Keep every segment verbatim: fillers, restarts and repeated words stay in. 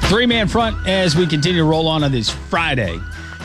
Three-man front as we continue to roll on on this Friday.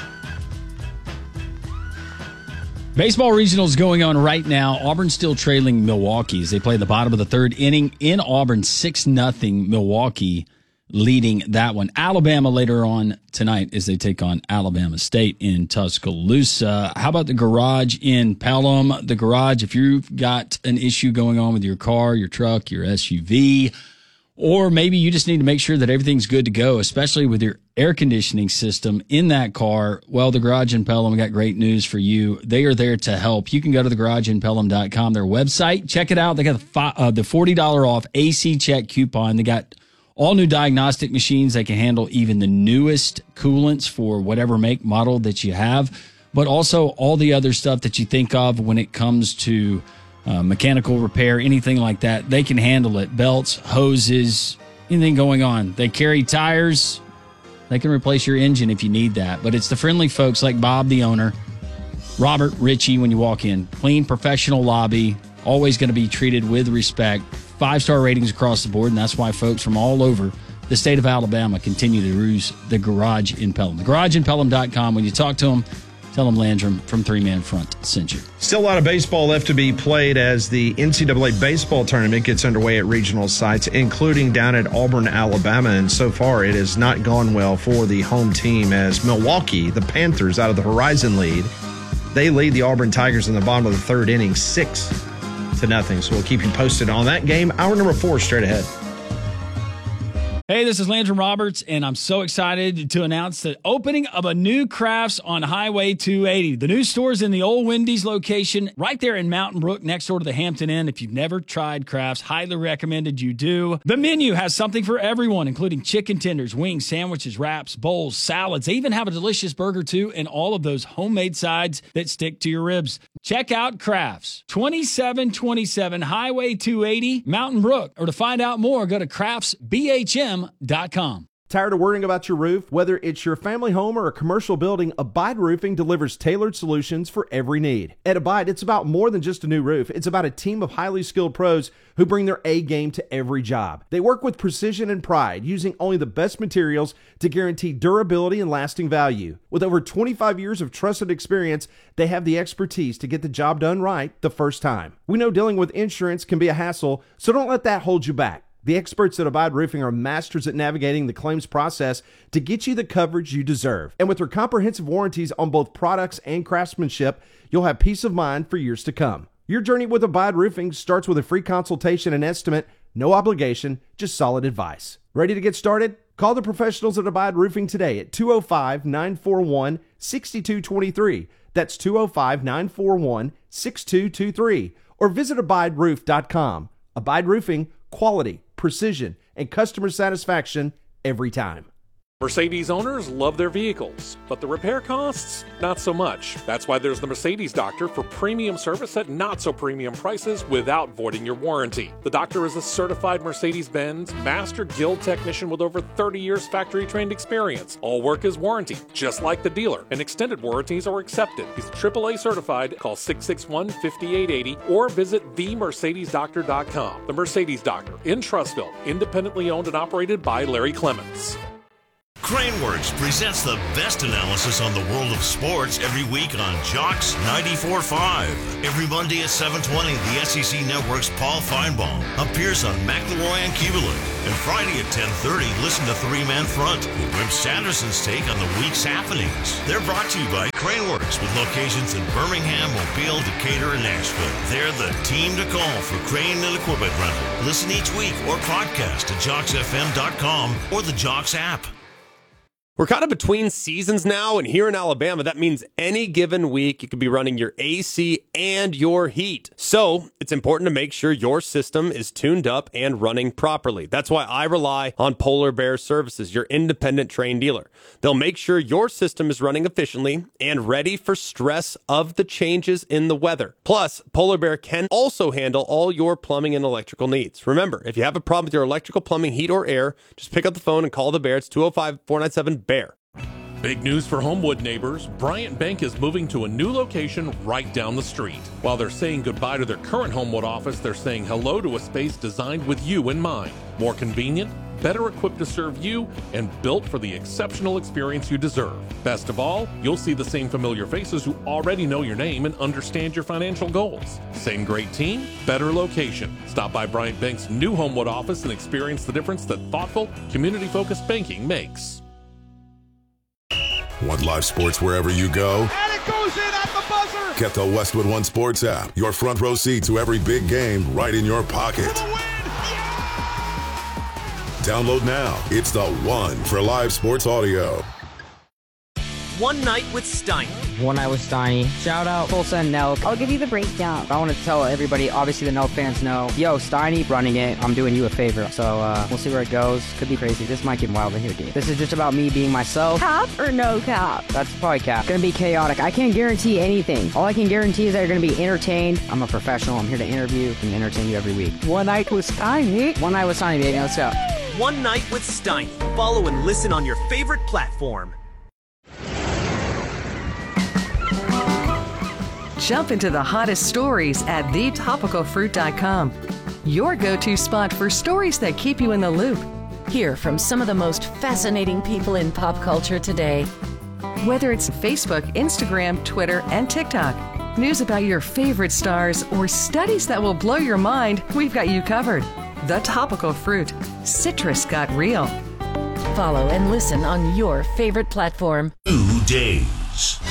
Baseball regionals going on right now. Auburn still trailing Milwaukee as they play the bottom of the third inning in Auburn, six nothing. Milwaukee leading that one. Alabama later on tonight as they take on Alabama State in Tuscaloosa. How about the Garage in Pelham? The Garage, if you've got an issue going on with your car, your truck, your S U V, or maybe you just need to make sure that everything's good to go, especially with your air conditioning system in that car. Well, the Garage in Pelham got great news for you. They are there to help. You can go to the garage in pelham dot com, their website. Check it out. They got the, fi- uh, the forty dollars off A C check coupon. They got all new diagnostic machines. They can handle even the newest coolants for whatever make model that you have, but also all the other stuff that you think of when it comes to Uh, mechanical repair, anything like that. They can handle it. Belts, hoses, anything going on. They carry tires. They can replace your engine if you need that. But it's the friendly folks like Bob, the owner, Robert, Richie, when you walk in. Clean, professional lobby. Always going to be treated with respect. Five-star ratings across the board, and that's why folks from all over the state of Alabama continue to use the Garage in Pelham. the garage in pelham dot com. When you talk to them, tell them Landrum from Three Man Front sent you. Still a lot of baseball left to be played as the N C double A baseball tournament gets underway at regional sites, including down at Auburn, Alabama. And so far, it has not gone well for the home team as Milwaukee, the Panthers, out of the Horizon lead. They lead the Auburn Tigers in the bottom of the third inning, six to nothing. So we'll keep you posted on that game. Hour number four straight ahead. Hey, this is Landrum Roberts, and I'm so excited to announce the opening of a new Crafts on Highway two eighty. The new store is in the old Wendy's location right there in Mountain Brook next door to the Hampton Inn. If you've never tried Crafts, highly recommended you do. The menu has something for everyone, including chicken tenders, wings, sandwiches, wraps, bowls, salads. They even have a delicious burger, too, and all of those homemade sides that stick to your ribs. Check out Crafts, twenty-seven twenty-seven Highway two eighty, Mountain Brook. Or to find out more, go to crafts b h m dot com. Tired of worrying about your roof? Whether it's your family home or a commercial building, Abide Roofing delivers tailored solutions for every need. At Abide, it's about more than just a new roof. It's about a team of highly skilled pros who bring their A game to every job. They work with precision and pride, using only the best materials to guarantee durability and lasting value. With over twenty-five years of trusted experience, they have the expertise to get the job done right the first time. We know dealing with insurance can be a hassle, so don't let that hold you back. The experts at Abide Roofing are masters at navigating the claims process to get you the coverage you deserve. And with their comprehensive warranties on both products and craftsmanship, you'll have peace of mind for years to come. Your journey with Abide Roofing starts with a free consultation and estimate, no obligation, just solid advice. Ready to get started? Call the professionals at Abide Roofing today at two oh five, nine four one, six two two three. That's two oh five, nine four one, six two two three. Or visit abide roof dot com. Abide Roofing, quality, precision, and customer satisfaction every time. Mercedes owners love their vehicles, but the repair costs, not so much. That's why there's the Mercedes Doctor for premium service at not so premium prices without voiding your warranty. The Doctor is a certified Mercedes-Benz Master Guild technician with over thirty years factory-trained experience. All work is warranted, just like the dealer, and extended warranties are accepted. He's triple A certified. Call six six one, five eight eight zero or visit the mercedes doctor dot com. The Mercedes Doctor in Trussville, independently owned and operated by Larry Clements. Craneworks presents the best analysis on the world of sports every week on Jocks ninety-four point five. Every Monday at seven twenty, the S E C Network's Paul Feinbaum appears on McElroy and Keebelik. And Friday at ten thirty, listen to Three Man Front with Wim Sanderson's take on the week's happenings. They're brought to you by Craneworks with locations in Birmingham, Mobile, Decatur, and Nashville. They're the team to call for crane and equipment rental. Listen each week or podcast at jocks f m dot com or the Jocks app. We're kind of between seasons now, and here in Alabama, that means any given week you could be running your A C and your heat. So it's important to make sure your system is tuned up and running properly. That's why I rely on Polar Bear Services, your independent Trane dealer. They'll make sure your system is running efficiently and ready for stress of the changes in the weather. Plus, Polar Bear can also handle all your plumbing and electrical needs. Remember, if you have a problem with your electrical, plumbing, heat, or air, just pick up the phone and call the Bear. It's two oh five, four nine seven, B E A R. Big news for Homewood neighbors. Bryant Bank is moving to a new location right down the street. While they're saying goodbye to their current Homewood office, they're saying hello to a space designed with you in mind. More convenient, better equipped to serve you and built for the exceptional experience you deserve. Best of all, you'll see the same familiar faces who already know your name and understand your financial goals. Same great team, better location. Stop by Bryant Bank's new Homewood office and experience the difference that thoughtful, community-focused banking makes. Want live sports wherever you go? And it goes in at the buzzer! Get the Westwood One Sports app. Your front row seat to every big game right in your pocket. For the win! Yeah! Download now. It's the one for live sports audio. One Night with Steiny. One Night with Steiny. Shout out Tulsa and Nelk. I'll give you the breakdown. I want to tell everybody, obviously the Nelk fans know, yo, Steiny running it. I'm doing you a favor. So uh, we'll see where it goes. Could be crazy. This might get wild in here, dude. This is just about me being myself. Cap or no cap? That's probably cap. Gonna be chaotic. I can't guarantee anything. All I can guarantee is that you're gonna be entertained. I'm a professional. I'm here to interview and entertain you every week. One Night with Steiny. One Night with Steiny, baby. Let's go. One Night with Steiny. Follow and listen on your favorite platform. Jump into the hottest stories at the topical fruit dot com. Your go-to spot for stories that keep you in the loop. Hear from some of the most fascinating people in pop culture today. Whether it's Facebook, Instagram, Twitter, and TikTok, news about your favorite stars, or studies that will blow your mind, we've got you covered. The Topical Fruit. Citrus got real. Follow and listen on your favorite platform. Two days.